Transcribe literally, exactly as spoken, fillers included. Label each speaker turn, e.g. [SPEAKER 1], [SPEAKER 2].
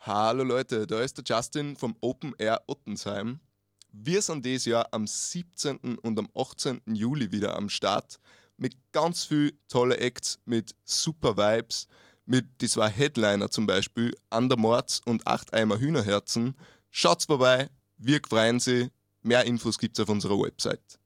[SPEAKER 1] Hallo Leute, da ist der Justin vom Open Air Ottensheim. Wir sind dieses Jahr am siebzehnten und am achtzehnten Juli wieder am Start mit ganz viel tolle Acts, mit super Vibes, mit die zwei Headliner zum Beispiel, Andermords und acht Eimer Hühnerherzen. Schaut's vorbei, wir freuen Sie. Mehr Infos gibt's auf unserer Website.